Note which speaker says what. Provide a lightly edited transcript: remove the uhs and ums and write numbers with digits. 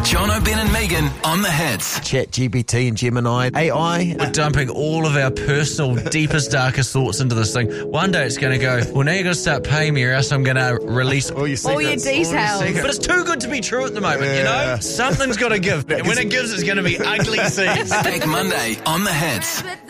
Speaker 1: Jono, Ben and Megan on the hits.
Speaker 2: ChatGPT and Gemini, AI.
Speaker 3: We're dumping all of our personal, deepest, darkest thoughts into this thing. One day it's going to go, well, now you're going to start paying me or else I'm going to release
Speaker 2: All your
Speaker 4: All your
Speaker 2: secrets.
Speaker 4: details.
Speaker 3: But it's too good to be true at the moment, you know? Something's got to give. And when it gives, it's going to be ugly scenes.
Speaker 1: Back Monday on the hits.